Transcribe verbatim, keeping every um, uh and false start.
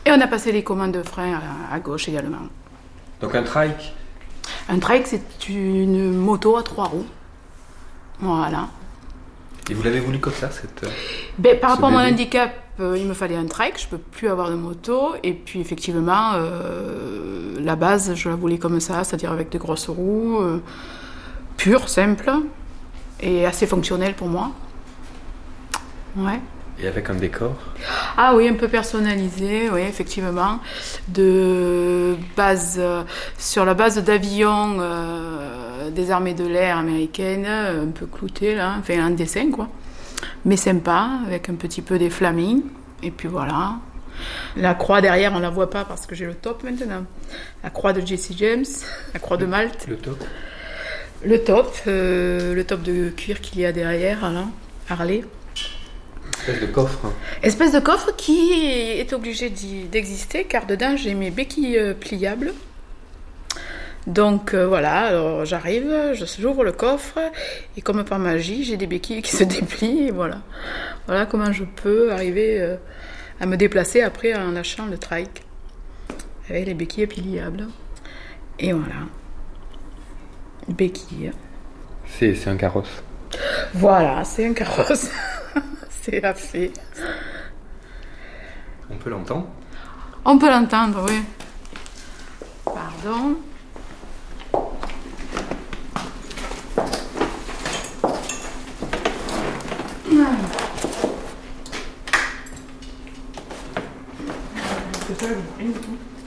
Et on a passé les commandes de frein à, à gauche également. Donc un trike? Un trike, c'est une moto à trois roues. Voilà. Et vous l'avez voulu comme ça, cette... Ben, par rapport à mon bébé. handicap, euh, il me fallait un trike, je ne peux plus avoir de moto. Et puis effectivement, euh, la base, je la voulais comme ça, c'est-à-dire avec de grosses roues, euh, pure, simple, et assez fonctionnelle pour moi. Ouais. Et avec un décor? Ah oui, un peu personnalisé, oui, effectivement. De base, euh, sur la base d'avions euh, des armées de l'air américaines, un peu clouté, là, enfin un dessin, quoi. Mais sympa, avec un petit peu des flamings. Et puis voilà. La croix derrière, on la voit pas parce que j'ai le top maintenant. La croix de Jesse James, la croix de Malte. Le top? Le top, euh, le top de cuir qu'il y a derrière, là, Harley. Espèce de coffre. Hein. Espèce de coffre qui est obligé d'y- d'exister car dedans j'ai mes béquilles euh, pliables. Donc euh, voilà, alors j'arrive, je- j'ouvre le coffre et comme par magie j'ai des béquilles qui se déplient et voilà. Voilà comment je peux arriver euh, à me déplacer après en lâchant le trike avec les béquilles pliables. Et voilà. Béquilles. C'est, c'est un carrosse. Voilà, c'est un carrosse. C'est la fée. On peut l'entendre? On peut l'entendre, oui. Pardon. C'est ça, je vous prie, du coup.